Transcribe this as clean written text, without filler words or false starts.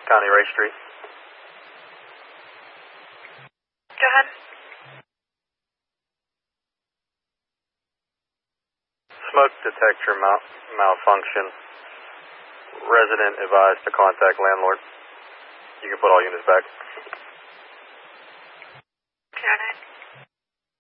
County Ray Street. Go ahead. Smoke detector malfunction. Resident advised to contact landlord. You can put all units back. Go ahead.